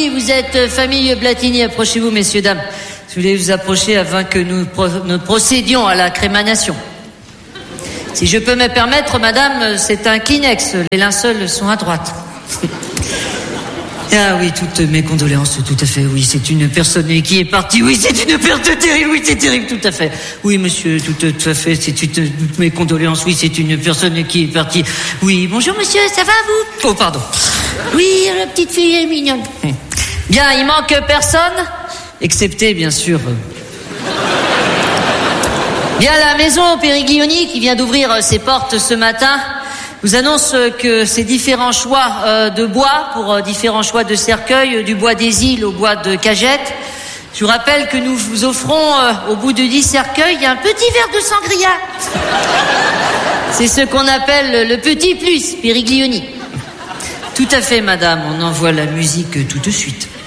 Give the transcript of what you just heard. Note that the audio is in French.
oui, vous êtes famille Blatini. Approchez-vous, messieurs, dames. Si vous voulez vous approcher afin que nous procédions à la crémation. Si je peux me permettre, madame, c'est un Kleenex. Les linceuls sont à droite. Ah oui, toutes mes condoléances, tout à fait. Oui, c'est une personne qui est partie. Oui, c'est une perte terrible. Oui, c'est terrible, tout à fait. Oui, monsieur, tout à fait. Toutes mes condoléances. Oui, c'est une personne qui est partie. Oui, bonjour, monsieur, ça va, vous? Oh, pardon. Oui, la petite fille est mignonne. Bien, il manque personne, excepté, bien sûr. Bien, la maison Périglioni, qui vient d'ouvrir ses portes ce matin, vous annonce que ces différents choix de bois pour différents choix de cercueil, du bois des îles au bois de cagette. Je vous rappelle que nous vous offrons au bout de 10 cercueils un petit verre de sangria. C'est ce qu'on appelle le petit plus, Périglioni. Tout à fait, madame, on envoie la musique tout de suite.